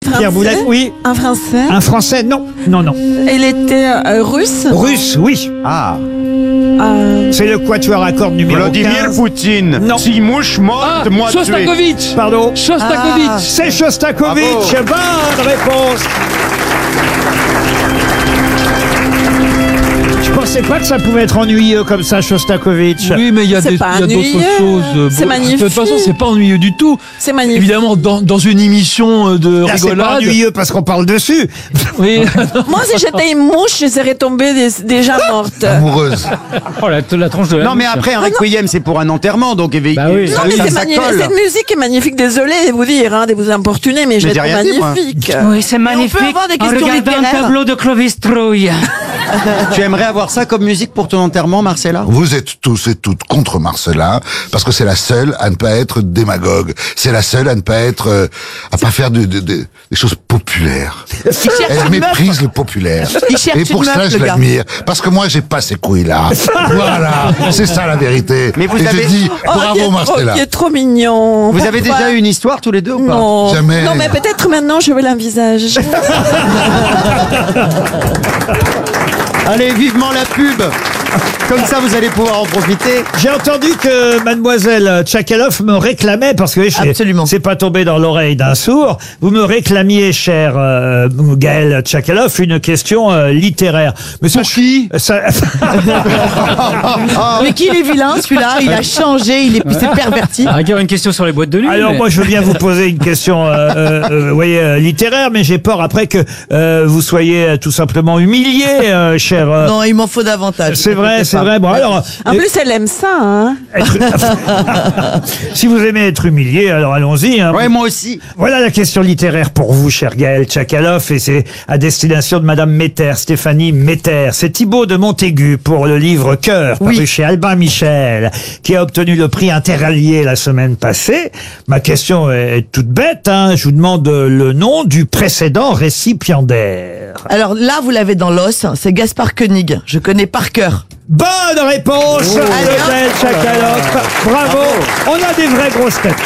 Pierre Boulez, oui. Un Français. Un Français, non. Non, non. Il était russe. Russe, oui. Ah. C'est le quatuor à cordes numéro 15. Vladimir Poutine. Non. Si mouche morte, moi tué. Shostakovich. Pardon. Shostakovich. C'est Shostakovich. Bonne réponse. Je pensais pas que ça pouvait être ennuyeux comme ça, Shostakovich. Oui, mais il y a C'est pas d'autres ennuyeux. choses. C'est magnifique. De toute façon, c'est pas ennuyeux du tout. C'est magnifique. Évidemment, dans une émission de Là, c'est pas rigolade. ennuyeux parce qu'on parle dessus. Oui. Moi, si j'étais une mouche, je serais tombée déjà morte. Amoureuse. Oh, la tranche de la Non, mais mouche. après, un requiem, c'est pour un enterrement, donc Bah oui. Non, mais c'est magnifique. colle. Cette musique est magnifique. Désolée de vous dire, de vous importuner, mais je j'ai trouve rien dit, moi. magnifique. Oui, c'est magnifique. avoir des en questions regardant un littéraires. tableau de Clovis Trouille. Tu aimerais avoir ça comme musique pour ton enterrement, Marcella? Vous êtes tous et toutes contre Marcella parce que c'est la seule à ne pas être démagogue. C'est la seule à ne pas être, à pas faire des choses populaires. Elle méprise le populaire. Il cherche Et pour une meuf, cela, je le gars. l'admire. Parce que moi, j'ai pas ces couilles-là. Voilà. C'est ça la vérité. Mais vous et avez- je dis, Oh, bravo Marcella. qui est trop mignon. Vous avez Pourquoi déjà eu une histoire tous les deux ou pas? Non. Jamais. Non, mais peut-être maintenant, je veux l'envisage. Allez, vivement la pub. Comme ça, vous allez pouvoir en profiter. J'ai entendu que mademoiselle Tchakaloff me réclamait, parce que Absolument. c'est pas tombé dans l'oreille d'un sourd, vous me réclamiez, cher Gaël Tchakaloff, une question littéraire. Mais ça, Pour qui ça- Mais qu'il est vilain, celui-là. Il a changé, il s'est perverti. À rigueur, une question sur les boîtes de nuit. Alors mais- moi je veux bien vous poser une question vous voyez, littéraire, mais j'ai peur après que vous soyez tout simplement humilié, cher... Non, il m'en faut davantage. c'est vrai, c'est vrai. Bon, alors, En plus, elle aime ça, hein. si vous aimez être humilié, alors allons-y. Hein. Ouais, moi aussi. Voilà la question littéraire pour vous, cher Gaël Tchakaloff, et c'est à destination de Madame Metter, Stéphanie Metter. C'est Thibaut de Montaigu pour le livre Cœur, paru chez Albin Michel, qui a obtenu le prix Interallié la semaine passée. Ma question est toute bête, hein. Je vous demande le nom du précédent récipiendaire. Alors là, vous l'avez dans l'os, c'est Gaspard Koenig. Je connais par cœur. Bonne réponse de Gaël Tchakaloff. Bravo. On a des vraies grosses têtes.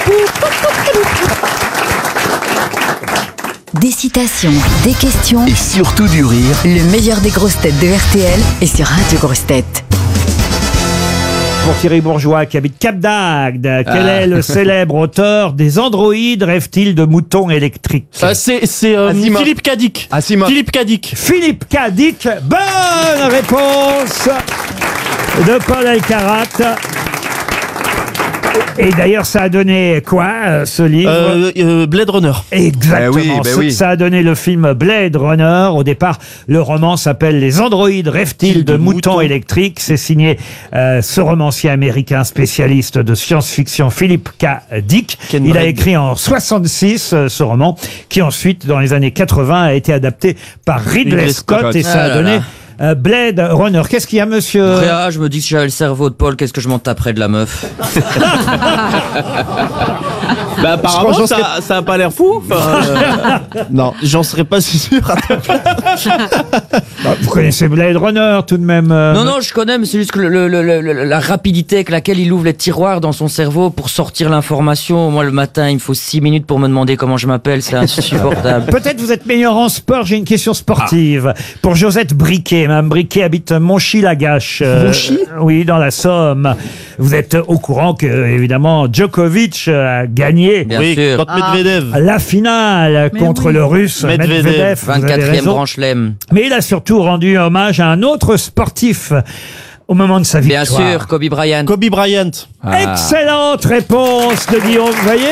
Des citations, des questions, Et surtout du rire. le meilleur des grosses têtes de RTL est sur Radio Grosses Têtes. Pour Thierry Bourgeois qui habite Cap d'Agde, quel est le célèbre auteur des androïdes rêve-t-il de moutons électriques? C'est Asimov. Philippe Cadic. Asimov. Philippe Cadic. Philippe Cadic. Bonne réponse de Paul Alcarat. Et d'ailleurs, ça a donné quoi, ce livre? Blade Runner. Exactement. oui. Ça a donné le film Blade Runner. Au départ, le roman s'appelle Les androïdes rêvent-ils de moutons électriques. C'est signé ce romancier américain spécialiste de science-fiction Philippe K. Dick. Ken Il a Braid. écrit en 66 ce roman, qui ensuite, dans les années 80, a été adapté par Ridley Scott et ça a donné Blade Runner. Qu'est-ce qu'il y a, monsieur? Réa, je me dis que si j'avais le cerveau de Paul, qu'est-ce que je m'en taperais de la meuf? Bah, apparemment, ça a pas l'air fou. Enfin, non, j'en serais pas si sûr. Vous connaissez Blade Runner tout de même? Non, non, je connais, mais c'est juste que la rapidité avec laquelle il ouvre les tiroirs dans son cerveau pour sortir l'information. Moi, le matin, il me faut 6 minutes pour me demander comment je m'appelle, c'est insupportable. Peut-être vous êtes meilleur en sport. J'ai une question sportive pour Josette Briquet. Mme Briquet habite Monchy-Lagache. Oui, dans la Somme. Vous êtes au courant que, évidemment, Djokovic a gagné Bien sûr. Contre Medvedev. la finale contre le Russe Medvedev. Vous avez 24e raison. Grand Chelem. Mais il a surtout rendu hommage à un autre sportif au moment de sa Bien victoire. sûr, Kobe Bryant. Kobe Bryant. Excellente réponse de Guillaume, vous voyez?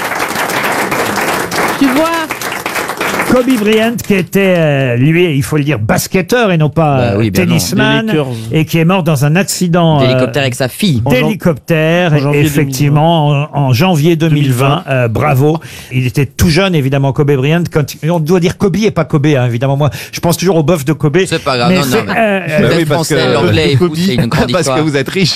Tu vois, Kobe Bryant qui était, lui, il faut le dire, basketteur et non pas Bah oui, bien non. tennisman, Des Lakers. et qui est mort dans un accident D'hélicoptère avec sa fille. d'hélicoptère, en janvier effectivement, en janvier 2020. Bravo. Il était tout jeune, évidemment, Kobe Bryant. On doit dire Kobe et pas Kobe, hein, évidemment. Moi, je pense toujours au bœuf de Kobe. C'est pas grave, Mais non, c'est, non. Vous oui, êtes parce français, que- l'anglais est fou, c'est une grande Parce histoire. que vous êtes riche.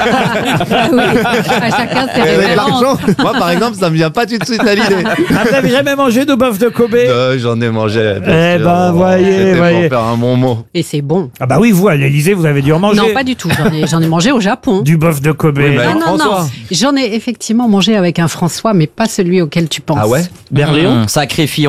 Chacun ses Vous avez de références. l'argent. Moi, par exemple, ça me vient pas tout de suite à l'idée. Ah, vous n'avez jamais mangé de bœuf de Kobe? J'en ai mangé. Eh ben, voyez, C'était voyez. pour faire un bon mot. Et c'est bon. Ah bah oui, vous, à l'Élysée, vous avez dû en manger. Non, pas du tout. J'en ai mangé au Japon. Du bœuf de Kobe. Oui, bah, Non, non, non. François. J'en ai effectivement mangé avec un François, mais pas celui auquel tu penses. Ah ouais? Berléon. Sacré fillon.